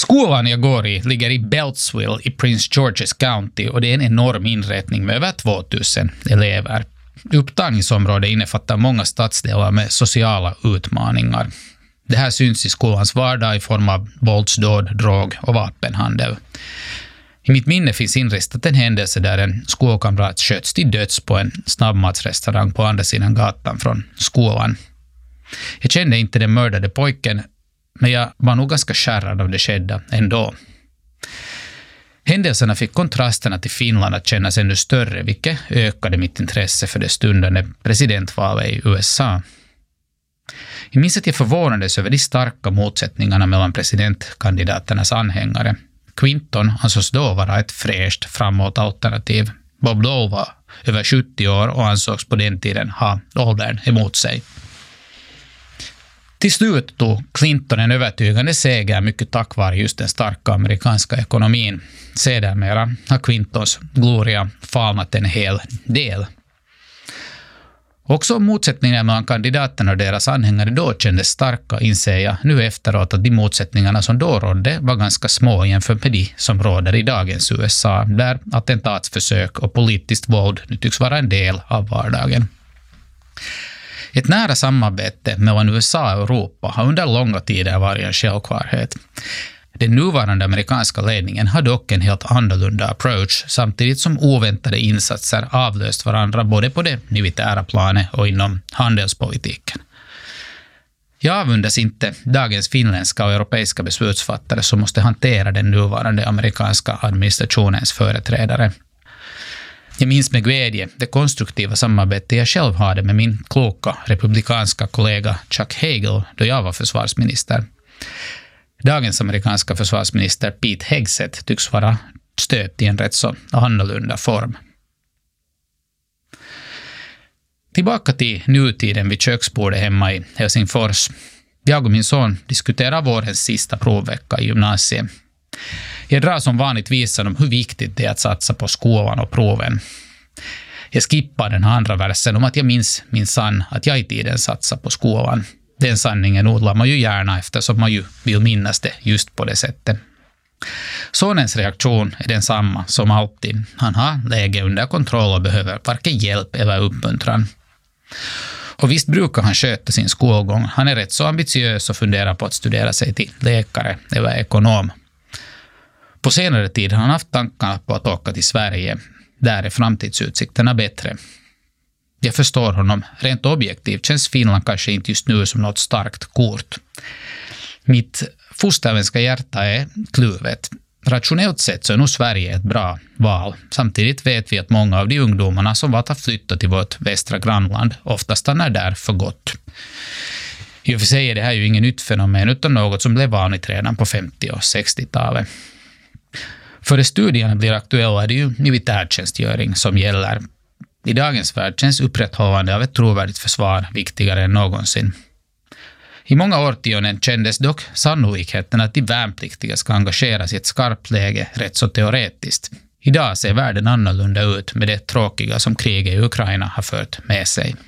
Skolan jag går i ligger i Beltsville i Prince George's County och det är en enorm inrättning med över 2000 elever. Upptagningsområdet innefattar många stadsdelar med sociala utmaningar. Det här syns i skolans vardag i form av våldsdåd, drog och vapenhandel. I mitt minne finns inristat en händelse där en skolkamrat sköts till döds på en snabbmatsrestaurang på andra sidan gatan från skolan. Jag kände inte den mördade pojken, men jag var nog ganska skärrad av det skedda ändå. Händelserna fick kontrasterna till Finland att kännas ännu större, vilket ökade mitt intresse för det stundande presidentvalet i USA. Jag minns att jag förvånades över de starka motsättningarna mellan presidentkandidaternas anhängare. Clinton ansågs då vara ett fräscht framåtalternativ. Bob Dole var över 70 år och ansågs på den tiden ha åldern emot sig. Till slut tog Clinton en övertygande seger mycket tack vare just den starka amerikanska ekonomin. Sedermera har Clintons gloria falnat en hel del. Också motsättningarna mellan kandidaterna och deras anhängare då kändes starka, inser jag nu efteråt att de motsättningarna som då rådde var ganska små jämfört med de som råder i dagens USA, där attentatsförsök och politiskt våld nu tycks vara en del av vardagen. Ett nära samarbete mellan USA och Europa har under långa tider varit en självklarhet. Den nuvarande amerikanska ledningen har dock en helt annorlunda approach, samtidigt som oväntade insatser avlöst varandra både på det militära planet och inom handelspolitiken. Jag avundas inte dagens finländska och europeiska beslutsfattare som måste hantera den nuvarande amerikanska administrationens företrädare. Jag minns med glädje det konstruktiva samarbete jag själv hade med min kloka republikanska kollega Chuck Hagel då jag var försvarsminister. Dagens amerikanska försvarsminister Pete Hegseth tycks vara stöpt i en rätt så annorlunda form. Tillbaka till nutiden vid köksbordet hemma i Helsingfors. Jag och min son diskuterar vårens sista provvecka i gymnasiet. Jag drar som vanligt visan om hur viktigt det är att satsa på skolan och proven. Jag skippar den andra versen om att jag minns minsann att jag i tiden satsar på skolan. Den sanningen odlar man ju gärna eftersom man ju vill minnas det just på det sättet. Sonens reaktion är densamma som alltid. Han har läge under kontroll och behöver varken hjälp eller uppmuntran. Och visst brukar han sköta sin skolgång. Han är rätt så ambitiös och funderar på att studera sig till läkare eller ekonom. På senare tid har han haft tankar på att åka till Sverige. Där är framtidsutsikterna bättre. Jag förstår honom. Rent objektivt känns Finland kanske inte just nu som något starkt kort. Mitt fosterländska hjärta är kluvet. Rationellt sett så är nog Sverige ett bra val. Samtidigt vet vi att många av de ungdomarna som valt att flytta till vårt västra grannland ofta stannar där för gott. I och för sig är det här ju ingen nytt fenomen utan något som blev vanligt redan på 50- och 60-talet. För studierna blir aktuella är det ju militärtjänstgöring som gäller. I dagens värld känns upprätthållande av ett trovärdigt försvar viktigare än någonsin. I många årtionden kändes dock sannolikheten att de värnpliktiga ska engageras i ett skarpt läge rätt så teoretiskt. Idag ser världen annorlunda ut med det tråkiga som kriget i Ukraina har fört med sig.